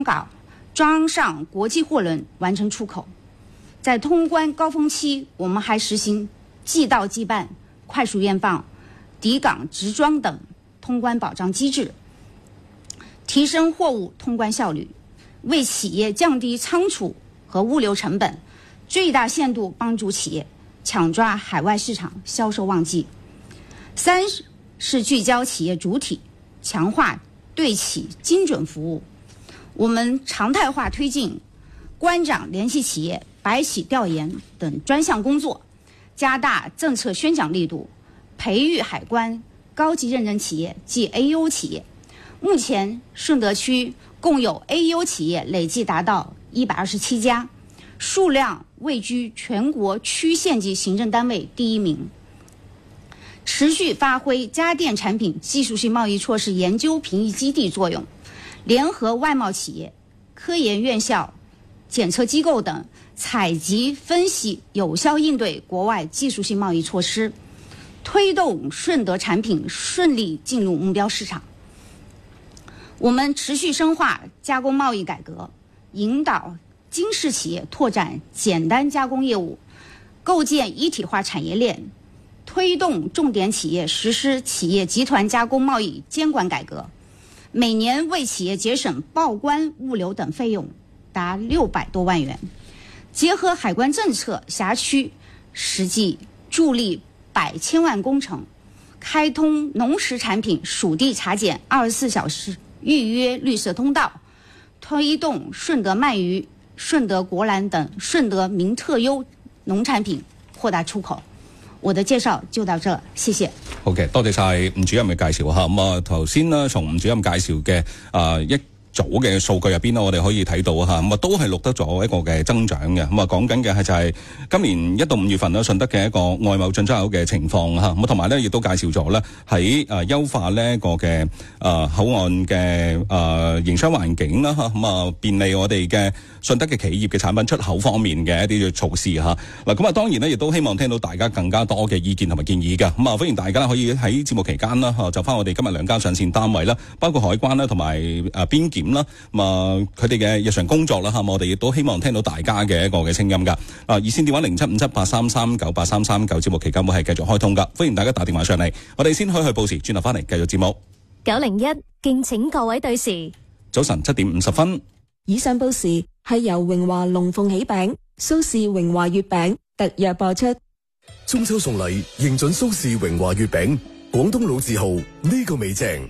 港装上国际货轮完成出口。在通关高峰期，我们还实行即到即办、快速验放、抵港直装等通关保障机制，提升货物通关效率，为企业降低仓储和物流成本，最大限度帮助企业抢抓海外市场销售旺季。三是聚焦企业主体，强化对企精准服务。我们常态化推进关长联系企业、白企调研等专项工作，加大政策宣讲力度，培育海关高级认证企业即 AEO 企业。目前顺德区共有 AEO 企业累计达到127家，数量位居全国区县级行政单位第1名。持续发挥家电产品技术性贸易措施研究评议基地作用，联合外贸企业、科研院校、检测机构等采集分析，有效应对国外技术性贸易措施，推动顺德产品顺利进入目标市场。我们持续深化加工贸易改革，引导京市企业拓展简单加工业务，构建一体化产业链，推动重点企业实施企业集团加工贸易监管改革，每年为企业节省报关、物流等费用达600多万元。结合海关政策辖区实际助力100千万工程，开通农食产品属地查检24小时预约绿色通道，推动顺德鳗鱼、顺德国蓝等顺德名特优農產品擴大出口。我的介紹就到這，謝謝。 好嘅，多謝晒吳主任嘅介紹嚇。咁啊，頭先呢，從吳主任介紹嘅一組嘅數據入邊呢，我哋可以睇到嚇，咁啊都係錄得咗一個嘅增長嘅。咁啊講緊嘅係就係今年1到5月份呢，順德嘅一個外貿進出口嘅情況嚇。咁同埋呢，亦都介紹咗呢喺優化呢個嘅口岸嘅營商環境啦嚇。咁啊便利我哋嘅順德嘅企業嘅產品出口方面嘅一啲嘅措施嚇。嗱咁啊當然呢，亦都希望聽到大家更加多嘅意見同埋建議嘅。咁啊歡迎大家可以喺節目期間啦就翻我哋今日2間上線單位啦，包括海關啦同埋邊檢啦，佢哋嘅日常工作啦，我哋亦都希望聽到大家嘅一個嘅聲音噶。熱線電話075783398339，節目期間會係繼續開通噶，歡迎大家打電話上嚟。我哋先去報時，轉頭翻嚟繼續節目。 901，敬請各位對時。 早晨7點50分。 以上報時係由榮華龍鳳喜餅、蘇氏榮華月餅特約播出。 中秋送禮認準蘇氏榮華月餅，廣東老字號，呢個味正。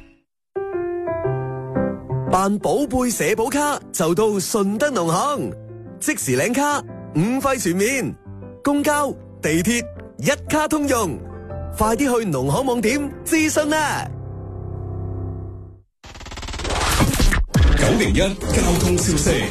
辦寶貝社保卡就到順德農行，即時領卡5費全面，公交、地鐵一卡通用，快啲去農行網點諮詢啦 ！901交通消息。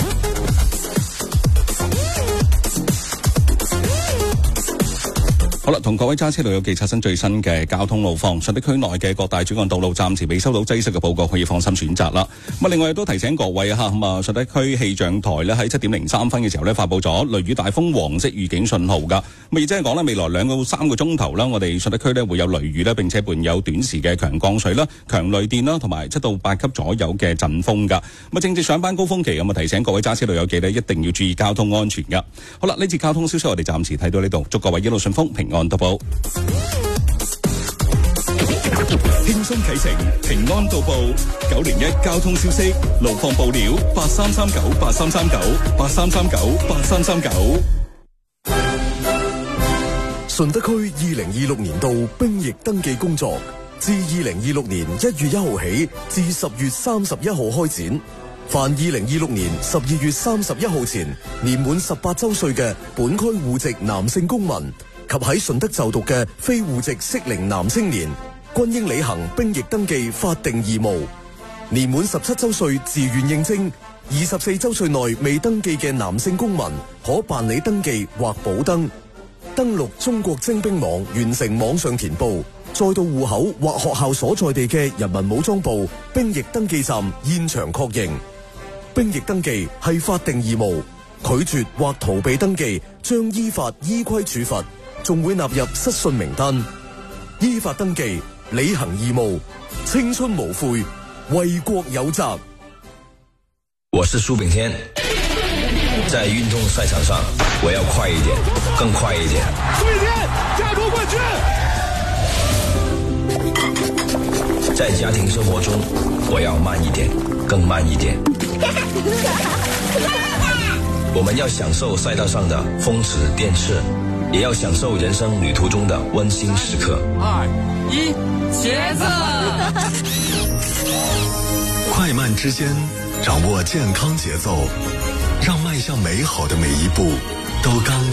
好啦，同各位揸車老友記刷新最新嘅交通路況。順德區內嘅各大主幹道路暫時未收到擠塞嘅報告，可以放心選擇啦。另外亦都提醒各位嚇，順德區氣象台咧喺7點03分嘅時候咧發佈咗雷雨大風黃色預警信號㗎。亦即係講咧，未來2到3個鐘頭啦，我哋順德區咧會有雷雨啦，並且伴有短時嘅強降水啦、強雷電啦，同埋7到8級左右嘅陣風㗎。正值上班高峰期，提醒各位揸車老友記咧一定要注意交通安全㗎。好啦，呢次交通消息我哋暫時睇到呢度，祝各位一路順風，平安到埗。輕鬆啟程，平安到埗。901交通消息，路況報料8339833983398339。 順德區2026年度兵役登記工作自2026年1月1號起至10月31號開展。凡2026年12月31號前年滿18周歲嘅本區戶籍男性公民及喺順德就讀嘅非戶籍適齡男青年，均應履行兵役登記法定義務。年滿17周歲自願應徵，24周歲內未登記嘅男性公民可辦理登記或補登。登錄中國徵兵網，完成網上填報，再到戶口或學校所在地嘅人民武裝部兵役登記站現場確認。兵役登記係法定義務，拒絕或逃避登記將依法依規處罰，仲會納入失信名單。依法登記，履行義務，青春無悔，為國有責。 我是苏炳添，在运动赛场上，我要快一点，更快一点。 苏炳添，亚洲冠军。 在家庭生活中，我要慢一点，更慢一点。我们要享受赛道上的风驰电掣，也要享受人生旅途中的温馨时刻。 2、1，茄子。 快慢之间，掌握健康节奏，让迈向美好的每一步都刚